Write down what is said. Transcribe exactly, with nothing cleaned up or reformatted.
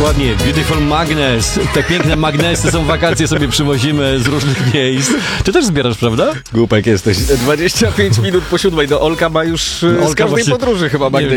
Dokładnie, Beautiful Magnes. Te piękne magnesy są wakacje, sobie przywozimy z różnych miejsc. Ty też zbierasz, prawda? Głupek jesteś. dwadzieścia pięć minut po siódmej. Do Olka ma już Olka z każdej właśnie, podróży chyba magnesy.